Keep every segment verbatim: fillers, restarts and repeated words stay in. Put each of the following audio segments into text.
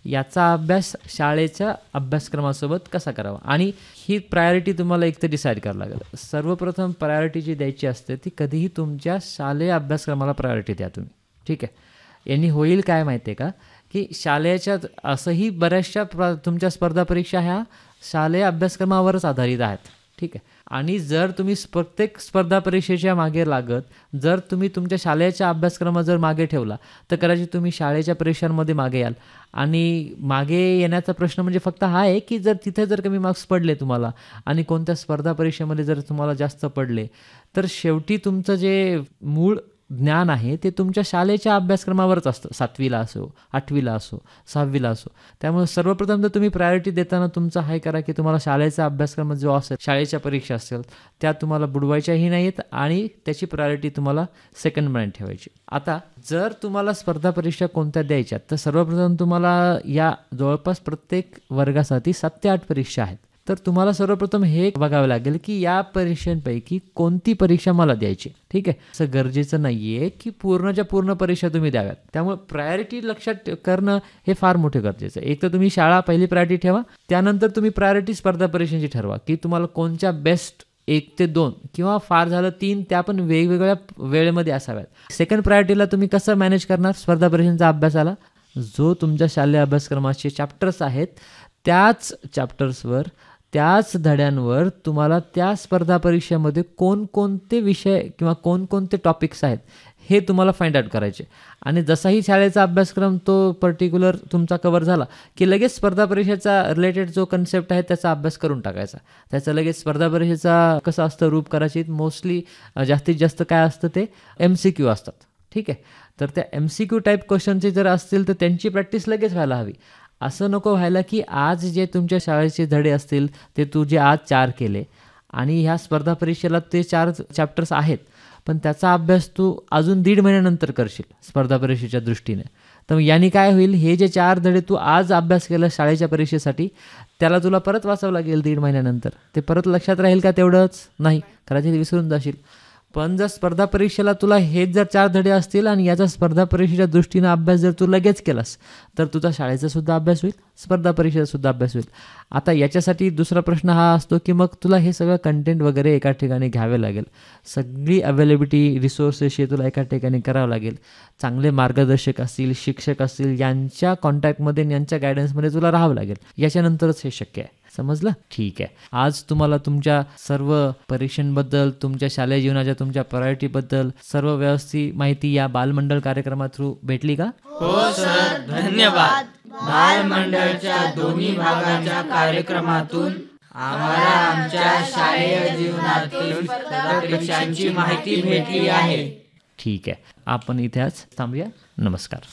याचा अभ्यास शाळेच्या अभ्यासक्रमासोबत कसा करावा. आणि ही प्रायोरिटी तुम्हाला एक तर डिसाईड करावं लागेल. सर्वप्रथम प्रायोरिटी जी द्यायची असते ती कधीही तुमच्या शालेय अभ्यासक्रमाला प्रायोरिटी द्या तुम्ही. ठीक आहे. यांनी होईल काय माहिती आहे का, की शालेयाच्या असंही बऱ्याचशा प्र तुमच्या स्पर्धा परीक्षा ह्या शालेय अभ्यासक्रमावरच आधारित आहेत. ठीक आहे. आणि जर तुम्ही प्रत्येक स्पर्धा परीक्षेच्या मागे लागत जर तुम्ही तुमच्या शालेयाच्या अभ्यासक्रमात जर मागे ठेवला तर कदाचित तुम्ही शाळेच्या परीक्षांमध्ये मागे याल. आणि मागे येण्याचा प्रश्न म्हणजे फक्त हा आहे की जर तिथे जर कमी मार्क्स पडले तुम्हाला आणि कोणत्या स्पर्धा परीक्षेमध्ये जर तुम्हाला जास्त पडले तर शेवटी तुमचं जे मूळ ज्ञान आहे ते तुमच्या शाळेच्या अभ्यासक्रमावरच असतं. सातवीला असो, आठवीला असो, सहावीला असो. त्यामुळे सर्वप्रथम तर तुम्ही प्रायोरिटी देताना तुमचं हे करा की तुम्हाला शाळेचा अभ्यासक्रम जो असेल, शाळेच्या परीक्षा असेल त्या तुम्हाला बुडवायच्याही नाहीत आणि त्याची प्रायोरिटी तुम्हाला सेकंड माइंड ठेवायची. आता जर तुम्हाला स्पर्धा परीक्षा कोणत्या द्यायच्या तर सर्वप्रथम तुम्हाला या जवळपास प्रत्येक वर्गासाठी सात ते आठ परीक्षा आहेत. तर तुम्हाला सर्वप्रथम हे बघावं लागेल की या परीक्षांपैकी कोणती परीक्षा मला द्यायची. ठीक आहे. असं गरजेचं नाही आहे की पूर्णच्या पूर्ण परीक्षा तुम्ही द्याव्यात. त्यामुळे प्रायोरिटी लक्षात करणं हे फार मोठे गरजेचं आहे. एक तर तुम्ही शाळा पहिली प्रायोरिटी ठेवा, त्यानंतर तुम्ही प्रायोरिटी स्पर्धा परीक्षांची ठरवा की तुम्हाला कोणत्या बेस्ट एक ते दोन किंवा फार झालं तीन त्या पण वेगवेगळ्या वेळेमध्ये असाव्यात. सेकंड प्रायोरिटीला तुम्ही कसं मॅनेज करणार स्पर्धा परीक्षांचा अभ्यासाला, जो तुमच्या शालेय अभ्यासक्रमाचे चॅप्टर्स आहेत त्याच चॅप्टर्सवर त्याच धड्यांवर तुम्हाला त्या स्पर्धा परीक्षेमध्ये कोणकोणते विषय किंवा कोणकोणते टॉपिक्स आहेत हे तुम्हाला फाइंड आउट करायचे. आणि जसाही शाळेचा अभ्यासक्रम तो पर्टिक्युलर तुमचा कवर झाला की लगेच स्पर्धा परीक्षेचा रिलेटेड जो कन्सेप्ट आहे त्याचा अभ्यास करून टाकायचा. त्याचा लगेच स्पर्धा परीक्षेचा कसं असतं रूप करायची. मोस्टली जास्तीत जास्त काय असतं ते एम सी क्यू असतात. ठीक आहे. तर त्या एम सी क्यू टाईप क्वेश्चनचे जर असतील तर त्यांची प्रॅक्टिस लगेच व्हायला हवी. असं नको व्हायला की आज जे तुमच्या शाळेचे धडे असतील ते तू जे आज चार केले आणि ह्या स्पर्धा परीक्षेला ते चार चॅप्टर्स आहेत पण त्याचा अभ्यास तू अजून दीड महिन्यानंतर करशील स्पर्धा परीक्षेच्या दृष्टीने. तर याने काय होईल, हे जे चार धडे तू आज अभ्यास केला शाळेच्या परीक्षेसाठी त्याला तुला परत वाचावं लागेल दीड महिन्यानंतर. ते परत लक्षात राहील का तेवढंच नाही, कदाचित विसरून जाशील. पण जर स्पर्धा परीक्षेला तुला हेच जर चार धडे असतील आणि याचा स्पर्धा परीक्षेच्या दृष्टीनं अभ्यास जर तू लगेच केलास तर तुझा शाळेचा सुद्धा अभ्यास होईल, स्पर्धा परीक्षेचा सुद्धा अभ्यास होईल. आता याच्यासाठी दुसरा प्रश्न हा असतो की मग तुला हे सगळं कंटेंट वगैरे एका ठिकाणी घ्यावे लागेल. सगळी अवेलेबिलिटी रिसोर्सेस हे तुला एका ठिकाणी करावं लागेल. चांगले मार्गदर्शक असतील, शिक्षक असतील यांच्या कॉन्टॅक्टमध्ये यांच्या गायडन्समध्ये तुला राहावं लागेल. याच्यानंतरच हे शक्य आहे. समजलं? ठीक आहे. आज तुम्हाला तुमच्या सर्व परीक्षांबद्दल, तुमच्या शालेय जीवनाच्या तुमच्या प्रायोरिटीबद्दल सर्व व्यवस्थित माहिती या बालमंडळ कार्यक्रमा थ्रू भेटली का? हो सर, धन्यवाद. बालमंडळच्या दोन्ही भागाच्या कार्यक्रमातून आम्हाला आमच्या शालेय जीवनातील परीक्षांची माहिती भेटली आहे. ठीक आहे. आपण इथेच थांबूया. नमस्कार.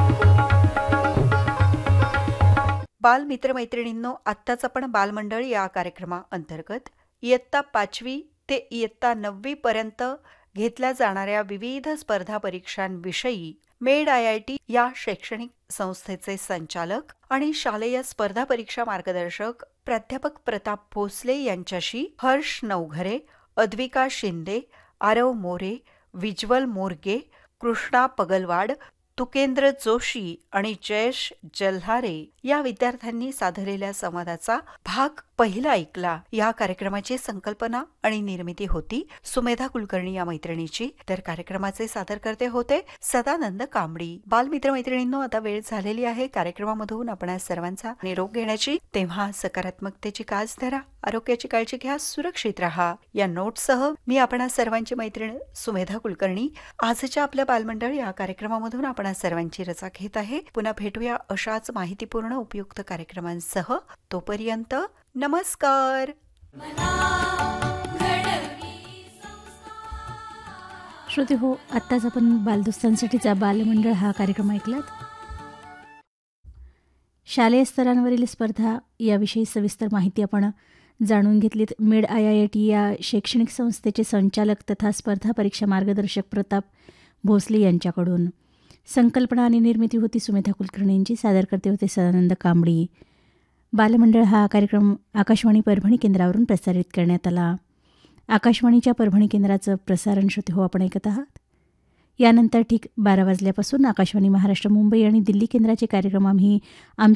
बाल मित्रमैत्रिणींनो, आत्ताच आपण बालमंडळ या कार्यक्रमाअंतर्गत इयत्ता पाचवी ते इयत्ता नववी पर्यंत घेतल्या जाणाऱ्या विविध स्पर्धा परीक्षांविषयी मेड आय आय टी या शैक्षणिक संस्थेचे संचालक आणि शालेय स्पर्धा परीक्षा मार्गदर्शक प्राध्यापक प्रताप भोसले यांच्याशी हर्ष नवघरे, अद्विका शिंदे, आरव मोरे, विज्वल मोरगे, कृष्णा पगलवाड, तुकेंद्र जोशी आणि जयेश जल्हारे या विद्यार्थ्यांनी साधलेल्या संवादाचा भाग पहिला ऐकला. या कार्यक्रमाची संकल्पना आणि निर्मिती होती सुमेधा कुलकर्णी या मैत्रिणीची, तर कार्यक्रमाचे सादरकर्ते होते सदानंद कांबडी. बालमित्र मैत्रिणींनो, आता वेळ झालेली आहे कार्यक्रमामधून आपणा सर्वांचा निरोप घेण्याची. तेव्हा सकारात्मकतेची कास धरा, आरोग्याची काळजी घ्या, सुरक्षित राहा या नोटसह मी आपणा सर्वांची मैत्रीण सुमेधा कुलकर्णी आजच्या आपल्या बालमंडळ या कार्यक्रमामधून आपणा सर्वांची रजा घेत आहे. पुन्हा भेटूया अशाच माहितीपूर्ण उपयुक्त कार्यक्रमांसह. तोपर्यंत नमस्कार. श्रोते हो, आत्ताच आपण बालदोस्तांसाठीचा बालमंडळ हा कार्यक्रम ऐकलात. शालेय स्तरांवरील स्पर्धा याविषयी सविस्तर माहिती आपण जाणून घेतलीत. मेड आय आय टी या शैक्षणिक संस्थेचे संचालक तथा स्पर्धा परीक्षा मार्गदर्शक प्रताप भोसले यांच्याकडून. संकल्पना आणि निर्मिती होती सुमेधा कुलकर्णींची, सादर करते होते सदानंद कांबडी. बालमंडळ हा कार्यक्रम आकाशवाणी परभणी केंद्रावरून प्रसारित करण्यात आला. आकाशवाणीच्या परभणी केंद्राचं प्रसारण श्रोते हो आपण ऐकत आहात. यानंतर ठीक बारा वाजल्यापासून आकाशवाणी महाराष्ट्र, मुंबई आणि दिल्ली केंद्राचे कार्यक्रम आम्ही आमच्या